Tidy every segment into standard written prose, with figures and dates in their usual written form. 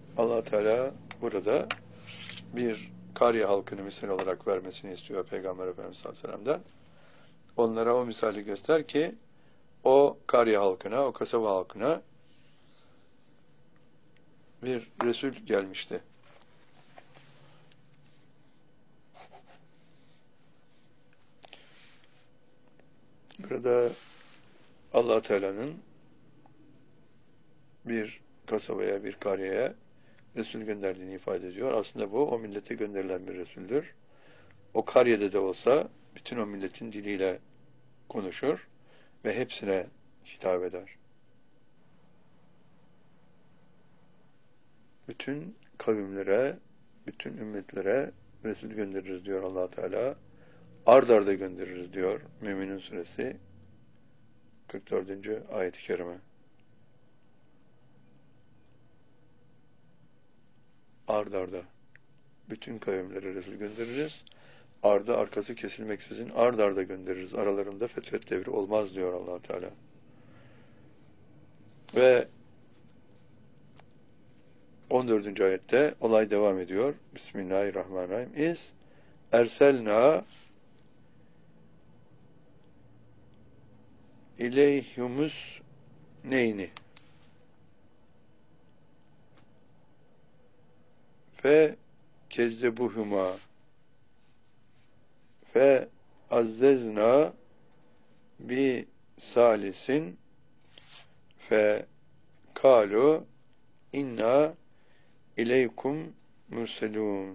Allah Teala burada bir Karye halkını misal olarak vermesini istiyor Peygamber Efendimiz sallallahu aleyhi ve sellem'den. Onlara o misali göster ki o Karye halkına, o kasaba halkına bir Resul gelmişti. Burada Allah Teala'nın bir kasabaya, bir Karye'ye Resul gönderdiğini ifade ediyor. Aslında bu o millete gönderilen bir Resul'dür. O Karye'de de olsa bütün o milletin diliyle konuşur ve hepsine hitap eder. Bütün kavimlere, bütün ümmetlere Resul göndeririz diyor Allah Teala. Ard arda göndeririz diyor Müminun suresi 44. ayet-i kerime. Ard arda bütün kavimlere Resul göndeririz. Ardı arkası kesilmeksizin ard arda göndeririz. Aralarında fetret devri olmaz diyor Allah Teala. Ve 14. ayette olay devam ediyor. Bismillahirrahmanirrahim. İz erselna ileyhumus neyni fe kezzebuhuma fe azzezna bi salisin fe kalu inna ileykum murselun.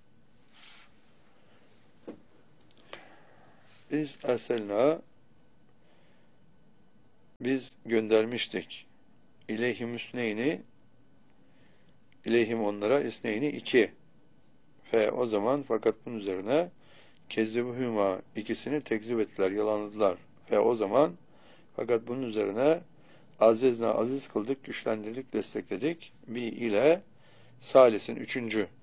Biz göndermiştik. İleyhim üsneyni, ileyhim onlara isneyni 2. O zaman fakat bunun üzerine kezzebuhuma ikisini tekzip ettiler, yalanladılar. O zaman fakat bunun üzerine azizna aziz kıldık, güçlendirdik, destekledik. Ile salisin 3.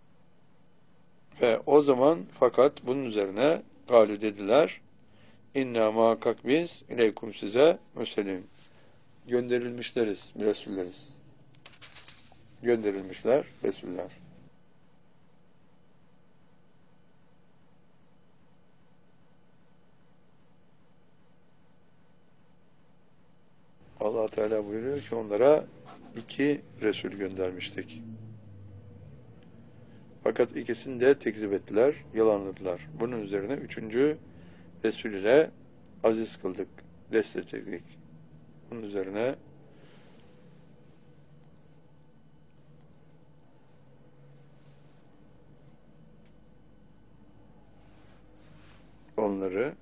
O zaman fakat bunun üzerine galü dediler. İnna muhakkak biz ileykum size müselim. Gönderilmişleriz, Resulleriz. Gönderilmişler, Resuller. Allah Teala buyuruyor ki onlara 2 Resul göndermiştik. Fakat ikisini de tekzip ettiler, yalanladılar. Bunun üzerine 3. Resul ile aziz kıldık, destekledik. Bunun üzerine onları